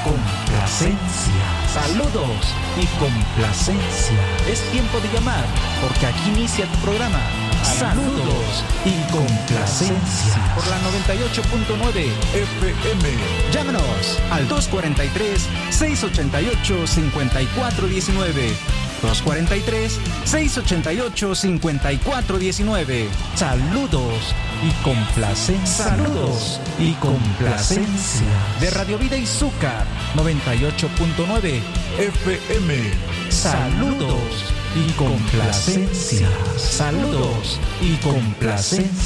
complacencia. Saludos y complacencia. Es tiempo de llamar, porque aquí inicia tu programa. Saludos y complacencia. Por la 98.9 FM. Llámanos al 243-688-5419. 243-688-5419. Saludos y complacencia. Saludos y complacencia. De Radio Vida y Zúcar 98.9 FM. Saludos y complacencia. Saludos y complacencia.